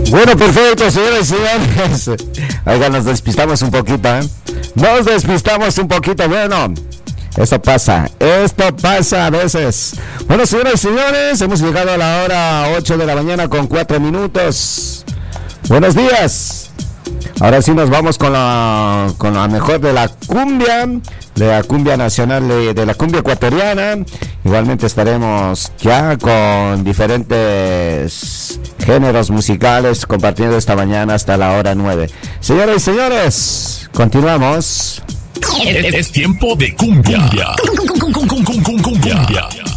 Bueno, perfecto, señores y señores. Oigan, nos despistamos un poquito, ¿eh? Nos despistamos un poquito, bueno. Esto pasa a veces. Bueno, señoras y señores, hemos llegado a la hora 8 de la mañana con 4 minutos. Buenos días. Ahora sí nos vamos con la mejor de la cumbia nacional, de la cumbia ecuatoriana. Igualmente estaremos ya con diferentes géneros musicales compartiendo esta mañana hasta la hora 9. Señoras y señores, continuamos. Es tiempo de cumbia. Cumbia.